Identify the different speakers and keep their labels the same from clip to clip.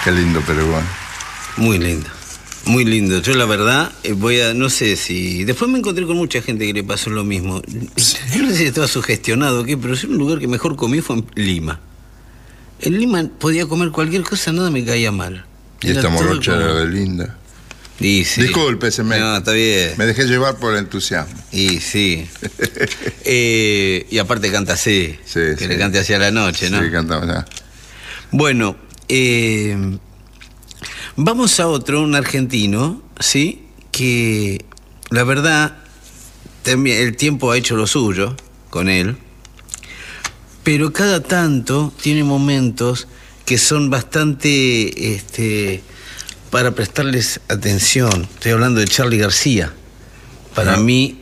Speaker 1: Qué lindo Peruano.
Speaker 2: Muy lindo. Muy lindo. Yo la verdad no sé si... Después me encontré con mucha gente que le pasó lo mismo. Yo no sé si estaba sugestionado o qué, pero un lugar que mejor comí fue en Lima. En Lima podía comer cualquier cosa, nada me caía mal.
Speaker 1: Y esta morocha era de linda.
Speaker 2: Y sí.
Speaker 1: Disculpe,
Speaker 2: No, está bien.
Speaker 1: Me dejé llevar por el entusiasmo.
Speaker 2: Y sí. Y aparte canta así.
Speaker 1: Sí,
Speaker 2: que le cante hacia la noche, ¿no?
Speaker 1: Sí, cantamos ya.
Speaker 2: Bueno, vamos a un argentino, ¿sí? Que la verdad, también el tiempo ha hecho lo suyo con él, pero cada tanto tiene momentos que son bastante para prestarles atención. Estoy hablando de Charly García. Para mí,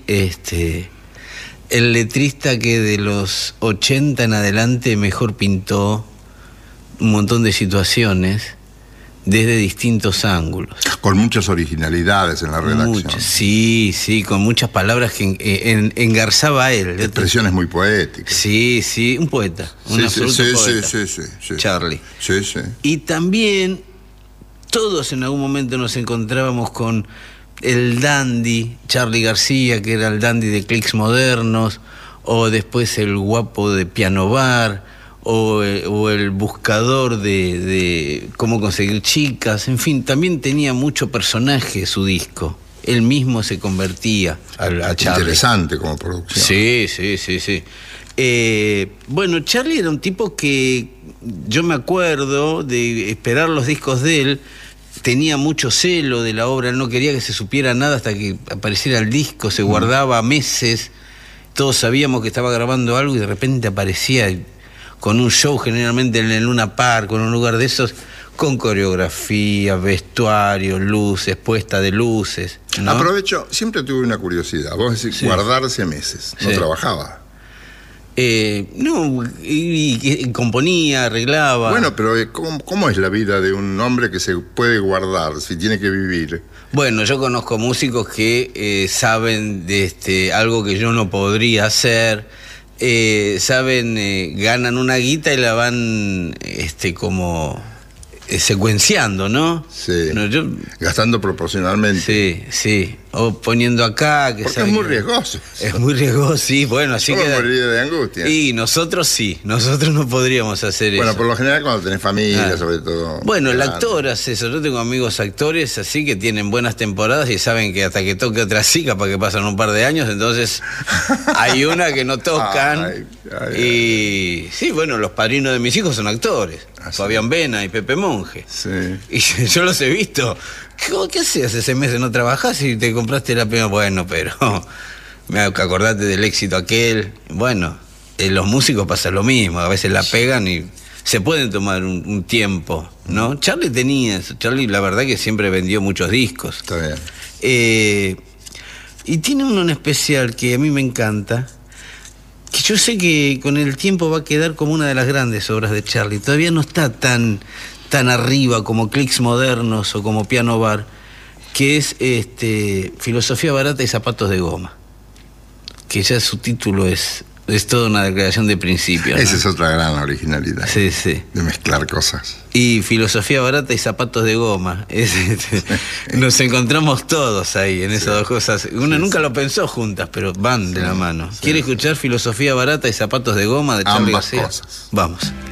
Speaker 2: el letrista que de los 80 en adelante mejor pintó un montón de situaciones desde distintos ángulos.
Speaker 1: Con muchas originalidades en la redacción.
Speaker 2: Muchas, sí, con muchas palabras que engarzaba a él.
Speaker 1: Expresiones muy poéticas.
Speaker 2: Sí, un poeta. Un absoluto poeta.
Speaker 1: Sí.
Speaker 2: Charly.
Speaker 1: Sí.
Speaker 2: Y también todos en algún momento nos encontrábamos con el dandy Charly García, que era el dandy de Clics Modernos, o después el guapo de Piano Bar, o el buscador de cómo conseguir chicas. En fin, también tenía mucho personaje su disco. Él mismo se convertía a Charly.
Speaker 1: Interesante como producción.
Speaker 2: Sí. Bueno, Charly era un tipo que yo me acuerdo de esperar los discos de él. Tenía mucho celo de la obra, él no quería que se supiera nada hasta que apareciera el disco, se guardaba meses, todos sabíamos que estaba grabando algo y de repente aparecía con un show generalmente en el Luna Park, en un lugar de esos, con coreografía, vestuario, luces, puesta de luces, ¿no?
Speaker 1: Aprovecho, siempre tuve una curiosidad, vos decís guardarse meses, no trabajaba.
Speaker 2: No, y componía, arreglaba.
Speaker 1: Bueno, pero ¿cómo es la vida de un hombre que se puede guardar si tiene que vivir?
Speaker 2: Bueno, yo conozco músicos que saben de algo que yo no podría hacer. Ganan una guita y la van como secuenciando, ¿no?
Speaker 1: Sí.
Speaker 2: No,
Speaker 1: gastando proporcionalmente.
Speaker 2: Sí. O poniendo acá.
Speaker 1: Porque es muy riesgoso.
Speaker 2: Es muy riesgoso, sí. Bueno, así que.
Speaker 1: Moriría de angustia.
Speaker 2: Y nosotros no podríamos hacer eso.
Speaker 1: Bueno, por lo general cuando tenés familia, sobre todo.
Speaker 2: Bueno, el actor hace eso. Yo tengo amigos actores así que tienen buenas temporadas y saben que hasta que toque otra sí, capaz que pasan un par de años, entonces hay una que no tocan. Y sí, bueno, los padrinos de mis hijos son actores. Fabián Vena y Pepe Monge.
Speaker 1: Sí.
Speaker 2: Y yo los he visto. ¿Qué hacías ese mes? ¿No trabajás y te compraste la primera? Bueno, pero acordate del éxito aquel. Bueno, los músicos pasa lo mismo. A veces la pegan y se pueden tomar un tiempo, ¿no? Charly tenía eso. Charly, la verdad que siempre vendió muchos discos.
Speaker 1: Está bien.
Speaker 2: Y tiene uno en especial que a mí me encanta, que yo sé que con el tiempo va a quedar como una de las grandes obras de Charly. Todavía no está tan arriba como Clics Modernos o como Piano Bar, que es Filosofía Barata y Zapatos de Goma, que ya su título es toda una declaración de principio, ¿no?
Speaker 1: Esa es otra gran originalidad.
Speaker 2: Sí.
Speaker 1: De mezclar cosas.
Speaker 2: Y Filosofía Barata y Zapatos de Goma. Nos encontramos todos ahí en esas dos cosas. Una nunca lo pensó juntas, pero van de la mano. ¿Quiere escuchar Filosofía Barata y Zapatos de Goma de Charly García?
Speaker 1: Ambas cosas.
Speaker 2: Vamos.